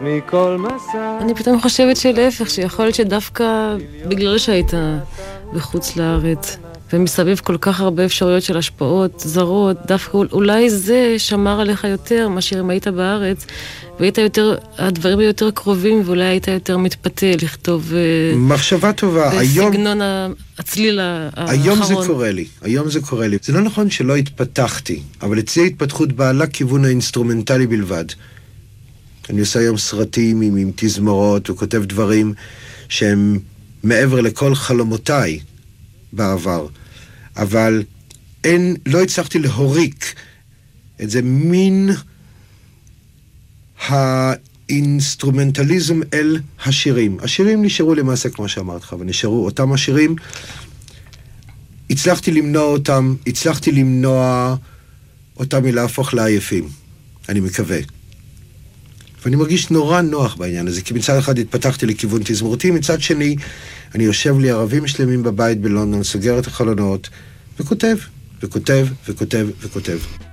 מכל מסע. אני פתאום חושבת שלהפך, שיכול להיות שדווקא בגלל שהיית בחוץ לארץ, ומסביב כל כך הרבה אפשרויות של השפעות זרות, דווקא אולי זה שמר עליך יותר מאשר אם היית בארץ, והיית יותר, הדברים היותר קרובים, ואולי היית יותר מתפתה לכתוב מחשבה טובה. בסגנון הצליל האחרון. היום זה קורה לי. זה לא נכון שלא התפתחתי, אבל אצלי ההתפתחות באה לכיוון האינסטרומנטלי בלבד. אני עושה היום סרטים עם תזמורות, וכותב דברים שהם מעבר לכל חלומותיי בעבר. אבל לא הצלחתי להוריק את זה מין האינסטרומנטליזם אל השירים. השירים נשארו למעשה כמו שאמרת לך, ונשארו אותם השירים. הצלחתי למנוע אותם מלהפוך לעייפים. אני מקווה. ואני מרגיש נורא נוח בעניין הזה, כי מצד אחד התפתחתי לכיוון תזמורתי, מצד שני, אני יושב לי ערבים שלמים בבית בלונדון, סוגר את החלונות, וכותב, וכותב, וכותב, וכותב.